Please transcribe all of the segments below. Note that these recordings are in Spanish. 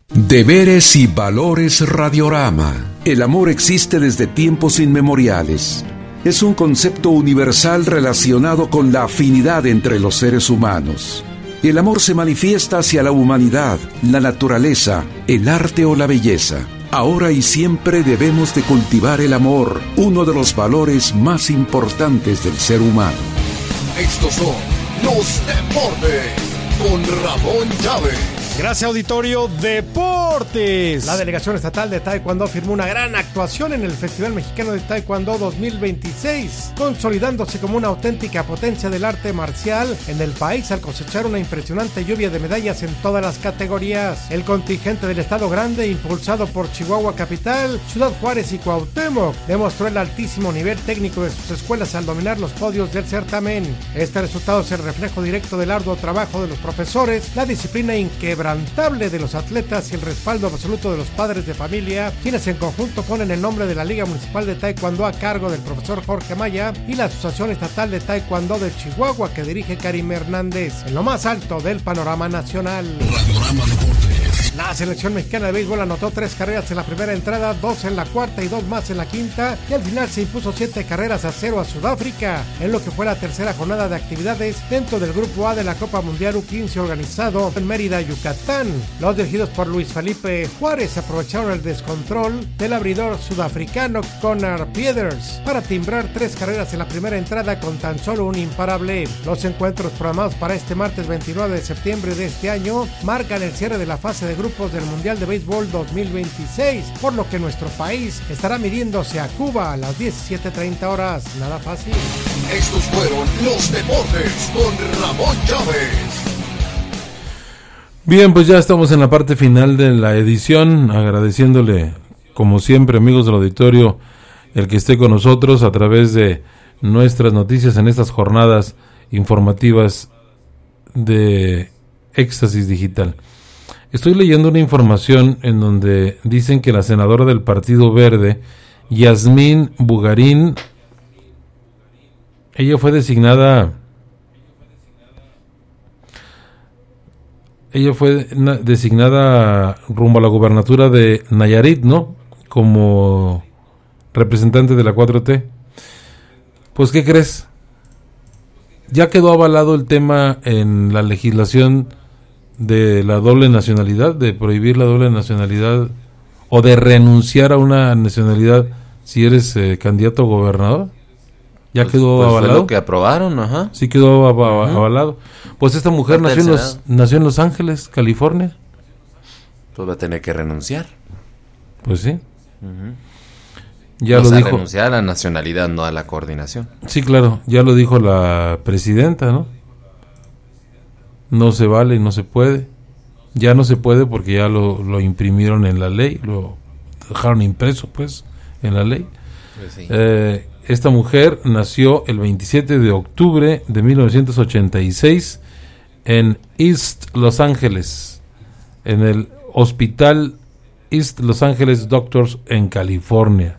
Deberes y valores Radiorama. El amor existe desde tiempos inmemoriales. Es un concepto universal relacionado con la afinidad entre los seres humanos. El amor se manifiesta hacia la humanidad, la naturaleza, el arte o la belleza. Ahora y siempre debemos de cultivar el amor, uno de los valores más importantes del ser humano. Estos son los deportes con Ramón Chávez. Gracias, auditorio. Deportes. La delegación estatal de Taekwondo firmó una gran actuación en el Festival Mexicano de Taekwondo 2026, consolidándose como una auténtica potencia del arte marcial en el país al cosechar una impresionante lluvia de medallas en todas las categorías. El contingente del Estado Grande, impulsado por Chihuahua Capital, Ciudad Juárez y Cuauhtémoc, demostró el altísimo nivel técnico de sus escuelas al dominar los podios del certamen. Este resultado es el reflejo directo del arduo trabajo de los profesores, la disciplina inquebrantable de los atletas y el respaldo absoluto de los padres de familia, quienes en conjunto ponen el nombre de la Liga Municipal de Taekwondo a cargo del profesor Jorge Maya y la Asociación Estatal de Taekwondo de Chihuahua que dirige Karim Hernández, en lo más alto del panorama nacional. La selección mexicana de béisbol anotó 3 carreras en la primera entrada, 2 en la cuarta y 2 más en la quinta, y al final se impuso 7-0 a Sudáfrica, en lo que fue la tercera jornada de actividades dentro del Grupo A de la Copa Mundial U15 organizado en Mérida, Yucatán. Los dirigidos por Luis Felipe Juárez aprovecharon el descontrol del abridor sudafricano Connor Pieders para timbrar 3 carreras en la primera entrada con tan solo un imparable. Los encuentros programados para este martes 29 de septiembre de este año marcan el cierre de la fase de grupos del Mundial de Béisbol 2026, por lo que nuestro país estará midiéndose a Cuba a las 17:30 horas. Nada fácil. Estos fueron los deportes con Ramón Chávez. Bien, pues ya estamos en la parte final de la edición, agradeciéndole, como siempre, amigos del auditorio, el que esté con nosotros a través de nuestras noticias en estas jornadas informativas de Éxtasis Digital. Estoy leyendo una información en donde dicen que la senadora del Partido Verde, Yasmín Bugarín, ella fue designada rumbo a la gubernatura de Nayarit, ¿no? Como representante de la 4T. Pues, ¿qué crees? Ya quedó avalado el tema en la legislación de la doble nacionalidad, de prohibir la doble nacionalidad o de renunciar a una nacionalidad si eres candidato a gobernador. Ya quedó avalado. Fue lo que aprobaron, ajá. Sí quedó avalado. Pues esta mujer nació en Los Ángeles, California. Pues va a tener que renunciar. Pues sí. Ya lo dijo. Renunciar a la nacionalidad, no a la coordinación. Sí, claro. Ya lo dijo la presidenta, ¿no? No se vale y no se puede. Ya no se puede porque ya lo imprimieron en la ley, lo dejaron impreso, pues, en la ley. Pues sí. Esta mujer nació el 27 de octubre de 1986 en East Los Ángeles, en el Hospital East Los Angeles Doctors en California.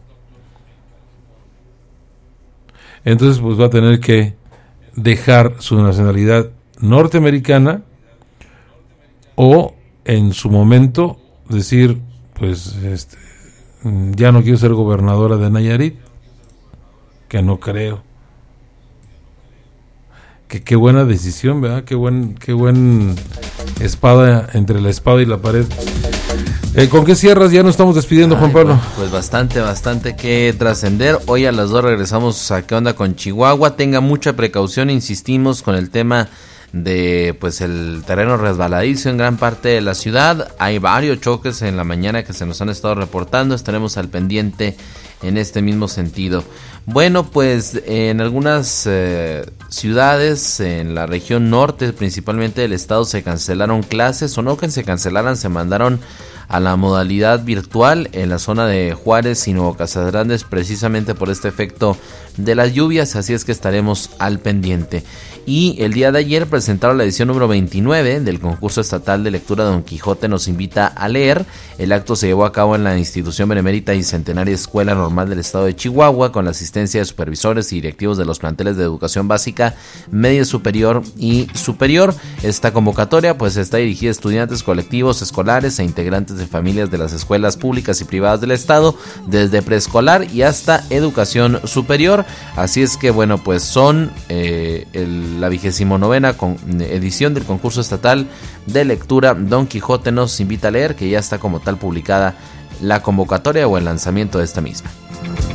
Entonces, pues va a tener que dejar su nacionalidad norteamericana o en su momento decir, pues ya no quiero ser gobernadora de Nayarit, que no creo. Que qué buena decisión, ¿verdad? Qué buen espada entre la espada y la pared. ¿Con qué cierras? Ya nos estamos despidiendo, Juan Pablo. Pues bastante que trascender. Hoy a las 2 regresamos a ¿Qué onda con Chihuahua? Tenga mucha precaución, insistimos con el tema de pues el terreno resbaladizo en gran parte de la ciudad. Hay varios choques en la mañana que se nos han estado reportando, estaremos al pendiente en este mismo sentido. Bueno, pues en algunas ciudades en la región norte, principalmente del estado, se cancelaron clases, o no que se cancelaran, se mandaron a la modalidad virtual en la zona de Juárez y Nuevo Casas Grandes, precisamente por este efecto de las lluvias, así es que estaremos al pendiente. Y el día de ayer presentaron la edición número 29 del concurso estatal de lectura Don Quijote nos invita a leer. El acto se llevó a cabo en la institución benemérita y centenaria Escuela Normal del estado de Chihuahua, con la asistencia asistencia de supervisores y directivos de los planteles de educación básica, media superior y superior. Esta convocatoria pues está dirigida a estudiantes, colectivos escolares e integrantes de familias de las escuelas públicas y privadas del estado, desde preescolar y hasta educación superior. Así es que bueno, pues son la 29ª edición del concurso estatal de lectura Don Quijote nos invita a leer, que ya está como tal publicada la convocatoria o el lanzamiento de esta misma.